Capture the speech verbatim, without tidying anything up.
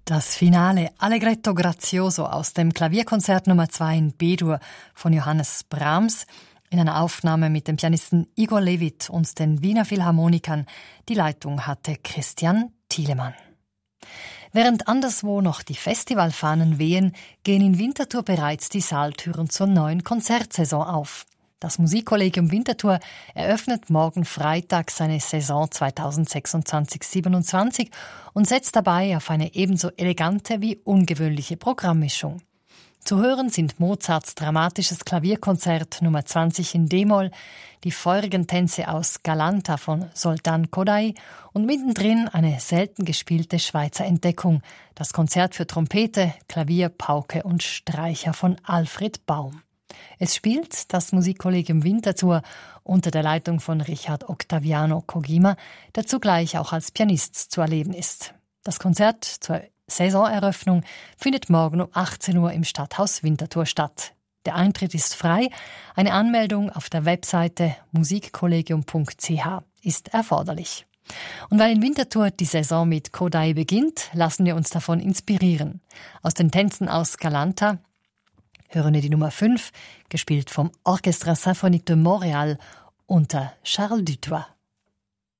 Das Finale Allegretto Grazioso aus dem Klavierkonzert Nummer zwei in B-Dur von Johannes Brahms in einer Aufnahme mit dem Pianisten Igor Levit und den Wiener Philharmonikern. Die Leitung hatte Christian Thielemann. Während anderswo noch die Festivalfahnen wehen, gehen in Winterthur bereits die Saaltüren zur neuen Konzertsaison auf. Das Musikkollegium Winterthur eröffnet morgen Freitag seine Saison zweitausendsechsundzwanzig siebenundzwanzig und setzt dabei auf eine ebenso elegante wie ungewöhnliche Programmmischung. Zu hören sind Mozarts dramatisches Klavierkonzert Nummer zwanzig in D-Moll, die feurigen Tänze aus Galanta von Zoltán Kodály und mittendrin eine selten gespielte Schweizer Entdeckung, das Konzert für Trompete, Klavier, Pauke und Streicher von Alfred Baum. Es spielt das Musikkollegium Winterthur unter der Leitung von Richard Octaviano Kojima, der zugleich auch als Pianist zu erleben ist. Das Konzert zur Saisoneröffnung findet morgen um achtzehn Uhr im Stadthaus Winterthur statt. Der Eintritt ist frei. Eine Anmeldung auf der Webseite musikkollegium punkt c h ist erforderlich. Und weil in Winterthur die Saison mit Kodály beginnt, lassen wir uns davon inspirieren. Aus den Tänzen aus Galanta hören wir die Nummer fünf, gespielt vom Orchestre Symphonique de Montréal unter Charles Dutoit.